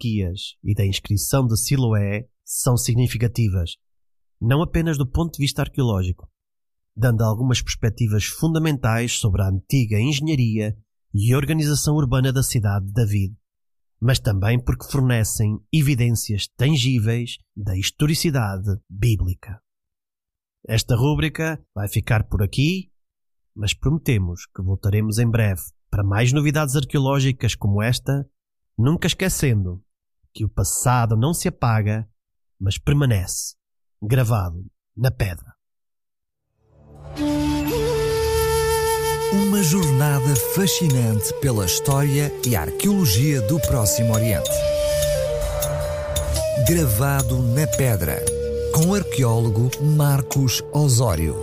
Esquias e da inscrição de Siloé são significativas, não apenas do ponto de vista arqueológico, dando algumas perspectivas fundamentais sobre a antiga engenharia e organização urbana da cidade de David, mas também porque fornecem evidências tangíveis da historicidade bíblica. Esta rúbrica vai ficar por aqui, mas prometemos que voltaremos em breve para mais novidades arqueológicas como esta, nunca esquecendo que o passado não se apaga, mas permanece gravado na pedra. Uma jornada fascinante pela história e arqueologia do Próximo Oriente. Gravado na pedra, com o arqueólogo Marcos Osório.